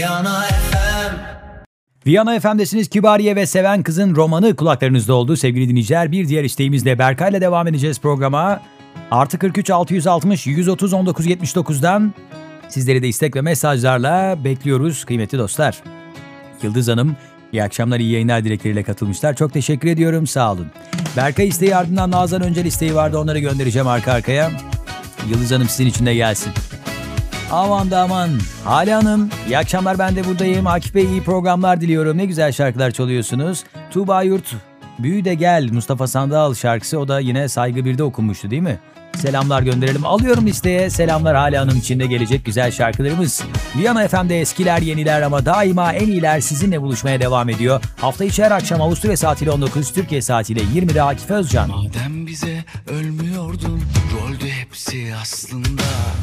Viyana FM'desiniz. Kibariye ve Seven Kız'ın romanı kulaklarınızda oldu. Sevgili dinleyiciler, bir diğer isteğimizle Berkay'la devam edeceğiz programa. Artı 43 660 130 1979'dan sizleri de istek ve mesajlarla bekliyoruz kıymetli dostlar. Yıldız Hanım, iyi akşamlar, iyi yayınlar dilekleriyle katılmışlar. Çok teşekkür ediyorum, sağ olun. Berkay isteği, ardından Nazan Öncel isteği vardı, onları göndereceğim arka arkaya. Yıldız Hanım sizin için de gelsin. Aman da aman. Hale Hanım, iyi akşamlar, ben de buradayım. Akif Bey, iyi programlar diliyorum. Ne güzel şarkılar çalıyorsunuz. Tuğba Yurt, Büyü de Gel, Mustafa Sandal şarkısı, o da yine Saygı 1'de okunmuştu değil mi? Selamlar gönderelim. Alıyorum listeye. Selamlar Hale Hanım için de gelecek güzel şarkılarımız. Viyana FM'de eskiler yeniler ama daima en iyiler sizinle buluşmaya devam ediyor. Hafta içi her akşam Avusturya saatiyle 19, Türkiye saatiyle 20'de Akif Özcan. Madem bize ölmüyordun, roldü hepsi aslında.